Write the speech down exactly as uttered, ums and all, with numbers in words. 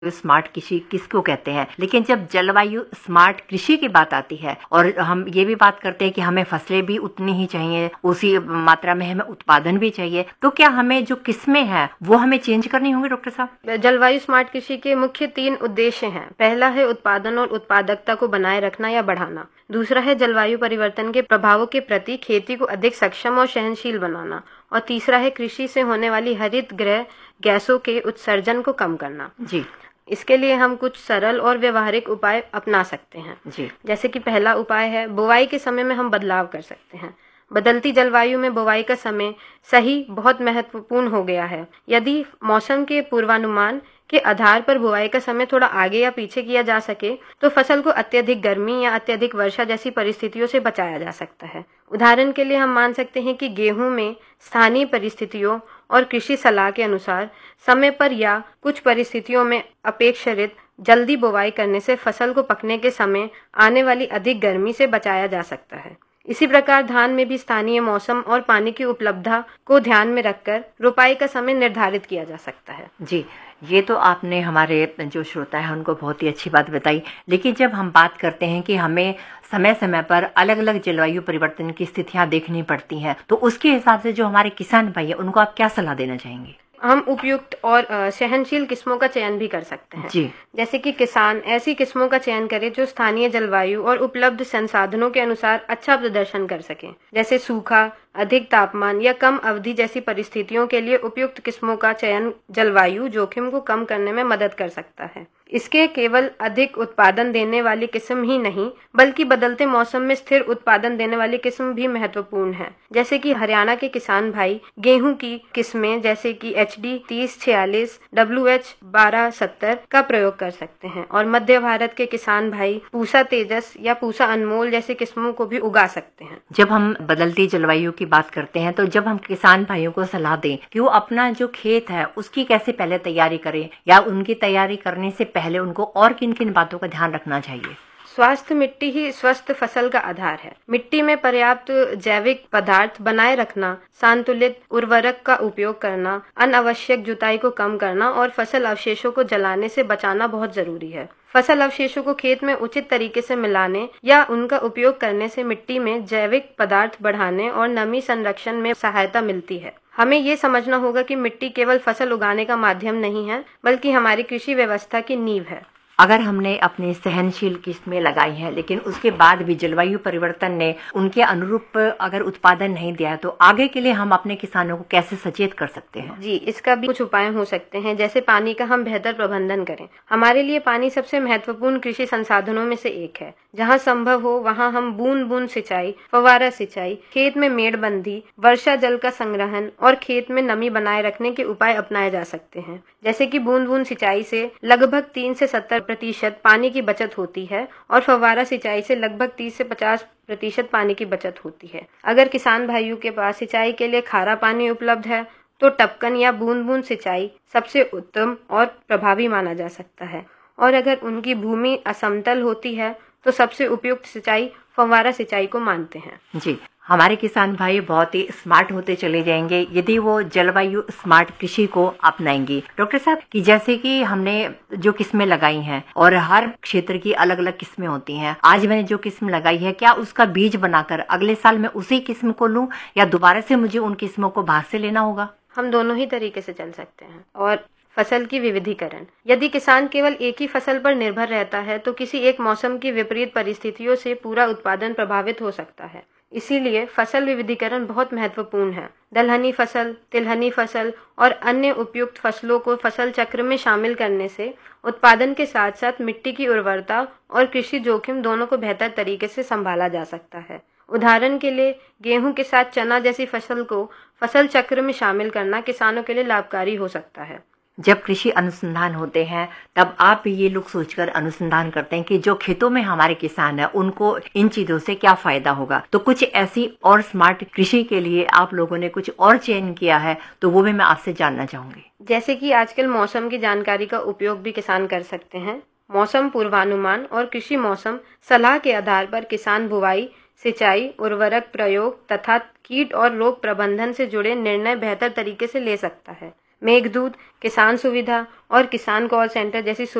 Smart कृषि किसको कहते हैं, लेकिन जब जलवायु स्मार्ट कृषि की बात आती है और हम ये भी बात करते हैं कि हमें फसलें भी उतनी ही चाहिए, उसी मात्रा में हमें उत्पादन भी चाहिए, तो क्या हमें जो किस्में हैं वो हमें चेंज करनी होंगी डॉक्टर साहब? जलवायु स्मार्ट कृषि के मुख्य तीन उद्देश्य हैं। पहला है उत्पादन और उत्पादकता को बनाए रखना या बढ़ाना। दूसरा है जलवायु परिवर्तन के प्रभावों के प्रति खेती को अधिक सक्षम और सहनशील बनाना। और तीसरा है कृषि से होने वाली हरित गृह गैसों के उत्सर्जन को कम करना। जी, इसके लिए हम कुछ सरल और व्यवहारिक उपाय अपना सकते हैं। जी, जैसे कि पहला उपाय है, बुवाई के समय में हम बदलाव कर सकते हैं। बदलती जलवायु में बुवाई का समय सही बहुत महत्वपूर्ण हो गया है। यदि मौसम के पूर्वानुमान के आधार पर बुवाई का समय थोड़ा आगे या पीछे किया जा सके तो फसल को अत्यधिक गर्मी या अत्यधिक वर्षा जैसी परिस्थितियों से बचाया जा सकता है। उदाहरण के लिए हम मान सकते हैं कि गेहूं में स्थानीय परिस्थितियों और कृषि सलाह के अनुसार समय पर या कुछ परिस्थितियों में अपेक्षाकृत जल्दी बुवाई करने से फसल को पकने के समय आने वाली अधिक गर्मी से बचाया जा सकता है। इसी प्रकार धान में भी स्थानीय मौसम और पानी की उपलब्धता को ध्यान में रखकर रोपाई का समय निर्धारित किया जा सकता है। जी, ये तो आपने हमारे जो श्रोता है उनको बहुत ही अच्छी बात बताई। लेकिन जब हम बात करते हैं कि हमें समय समय पर अलग अलग जलवायु परिवर्तन की स्थितियां देखनी पड़ती हैं, तो उसके हिसाब से जो हमारे किसान भाई है उनको आप क्या सलाह देना चाहेंगे? हम उपयुक्त और सहनशील किस्मों का चयन भी कर सकते हैं। जी, जैसे कि किसान ऐसी किस्मों का चयन करें जो स्थानीय जलवायु और उपलब्ध संसाधनों के अनुसार अच्छा प्रदर्शन कर सकें। जैसे सूखा, अधिक तापमान या कम अवधि जैसी परिस्थितियों के लिए उपयुक्त किस्मों का चयन जलवायु जोखिम को कम करने में मदद कर सकता है। इसके केवल अधिक उत्पादन देने वाली किस्म ही नहीं बल्कि बदलते मौसम में स्थिर उत्पादन देने वाली किस्म भी महत्वपूर्ण है। जैसे कि हरियाणा के किसान भाई गेहूं की किस्में जैसे कि एच डी तीस छियालीस, डब्ल्यू एच बारह सत्तर का प्रयोग कर सकते हैं और मध्य भारत के किसान भाई पूसा तेजस या पूसा अनमोल जैसे किस्मों को भी उगा सकते हैं। जब हम बदलती जलवायु की बात करते हैं तो जब हम किसान भाइयों को सलाह दें कि वो अपना जो खेत है उसकी कैसे पहले तैयारी करें या उनकी तैयारी करने से पहले उनको और किन किन बातों का ध्यान रखना चाहिए? स्वस्थ मिट्टी ही स्वस्थ फसल का आधार है। मिट्टी में पर्याप्त जैविक पदार्थ बनाए रखना, संतुलित उर्वरक का उपयोग करना, अनावश्यक जुताई को कम करना और फसल अवशेषों को जलाने से बचाना बहुत जरूरी है। फसल अवशेषों को खेत में उचित तरीके से मिलाने या उनका उपयोग करने से मिट्टी में जैविक पदार्थ बढ़ाने और नमी संरक्षण में सहायता मिलती है। हमें ये समझना होगा कि मिट्टी केवल फसल उगाने का माध्यम नहीं है बल्कि हमारी कृषि व्यवस्था की नींव है। अगर हमने अपनी सहनशील किस्में लगाई हैं लेकिन उसके बाद भी जलवायु परिवर्तन ने उनके अनुरूप अगर उत्पादन नहीं दिया तो आगे के लिए हम अपने किसानों को कैसे सचेत कर सकते हैं? जी, इसका भी कुछ उपाय हो सकते हैं। जैसे पानी का हम बेहतर प्रबंधन करें। हमारे लिए पानी सबसे महत्वपूर्ण कृषि संसाधनों में से एक है। जहाँ संभव हो वहाँ हम बूंद बूंद सिंचाई, फव्वारा सिंचाई, खेत में मेड़बंदी, वर्षा जल का संग्रहण और खेत में नमी बनाए रखने के उपाय अपनाए जा सकते हैं। जैसे कि बूंद बूंद सिंचाई से लगभग तीन से सत्तर प्रतिशत पानी की बचत होती है और फव्वारा सिंचाई से लगभग तीस से पचास प्रतिशत पानी की बचत होती है। अगर किसान भाइयों के पास सिंचाई के लिए खारा पानी उपलब्ध है तो टपकन या बूंद बूंद सिंचाई सबसे उत्तम और प्रभावी माना जा सकता है। और अगर उनकी भूमि असमतल होती है तो सबसे उपयुक्त सिंचाई फव्वारा सिंचाई को मानते हैं। जी, हमारे किसान भाई बहुत ही स्मार्ट होते चले जाएंगे यदि वो जलवायु स्मार्ट कृषि को अपनाएंगे। डॉक्टर साहब, कि जैसे कि हमने जो किस्में लगाई हैं और हर क्षेत्र की अलग अलग किस्में होती हैं, आज मैंने जो किस्म लगाई है क्या उसका बीज बनाकर अगले साल मैं उसी किस्म को लूं या दोबारा से मुझे उन किस्मों को बाहर से लेना होगा? हम दोनों ही तरीके से चल सकते हैं। और फसल की विविधीकरण, यदि किसान केवल एक ही फसल पर निर्भर रहता है तो किसी एक मौसम की विपरीत परिस्थितियों से पूरा उत्पादन प्रभावित हो सकता है। इसीलिए फसल विविधीकरण बहुत महत्वपूर्ण है। दलहनी फसल, तिलहनी फसल और अन्य उपयुक्त फसलों को फसल चक्र में शामिल करने से उत्पादन के साथ साथ मिट्टी की उर्वरता और कृषि जोखिम दोनों को बेहतर तरीके से संभाला जा सकता है। उदाहरण के लिए गेहूं के साथ चना जैसी फसल को फसल चक्र में शामिल करना किसानों के लिए लाभकारी हो सकता है। जब कृषि अनुसंधान होते हैं तब आप ये लोग सोचकर अनुसंधान करते हैं कि जो खेतों में हमारे किसान हैं उनको इन चीजों से क्या फायदा होगा, तो कुछ ऐसी और स्मार्ट कृषि के लिए आप लोगों ने कुछ और चयन किया है तो वो भी मैं आपसे जानना चाहूंगी। जैसे कि आजकल मौसम की जानकारी का उपयोग भी किसान कर सकते हैं। मौसम पूर्वानुमान और कृषि मौसम सलाह के आधार पर किसान बुवाई, सिंचाई, उर्वरक प्रयोग तथा कीट और रोग प्रबंधन से जुड़े निर्णय बेहतर तरीके से ले सकता है। मेघदूत, किसान सुविधा और किसान कॉल सेंटर जैसी